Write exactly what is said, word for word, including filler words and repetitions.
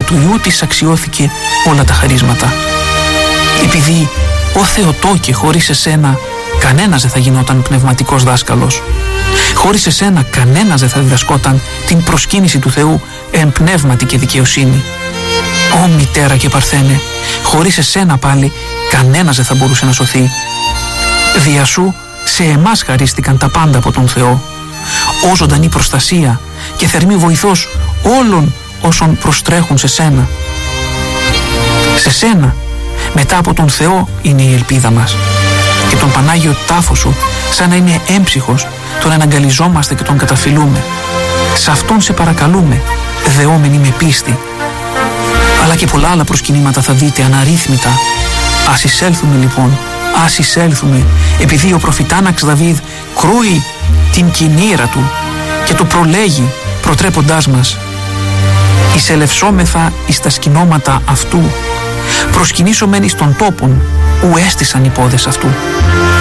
του Υιού της αξιώθηκε όλα τα χαρίσματα. Επειδή «Ω Θεοτόκε, χωρίς εσένα κανένας δεν θα γινόταν πνευματικός δάσκαλος. Χωρίς εσένα κανένας δεν θα διδασκόταν την προσκύνηση του Θεού εν πνεύματι και δικαιοσύνη. Ω Μητέρα και Παρθένε, χωρίς εσένα πάλι κανένας δεν θα μπορούσε να σωθεί. Δια σου σε εμάς χαρίστηκαν τα πάντα από τον Θεό, ω ζωντανή προστασία και θερμή βοηθός όλων όσων προστρέχουν σε σένα. Σε σένα, μετά από τον Θεό, είναι η ελπίδα μας, και τον Πανάγιο τάφο σου σαν να είναι έμψυχος τον εναγκαλιζόμαστε και τον καταφυλούμε. Σε αυτόν σε παρακαλούμε, δεόμενοι με πίστη. Αλλά και πολλά άλλα προσκυνήματα θα δείτε αναρρύθμιτα. Ας εισέλθουμε λοιπόν, ας εισέλθουμε, επειδή ο προφητάναξ Δαβίδ κρούει την κοινήρα του και το προλέγει προτρέποντάς μας. Εισελευσόμεθα εις τα σκηνώματα αυτού, προσκυνήσομεν εις των τόπων ου έστησαν οι πόδες αυτού.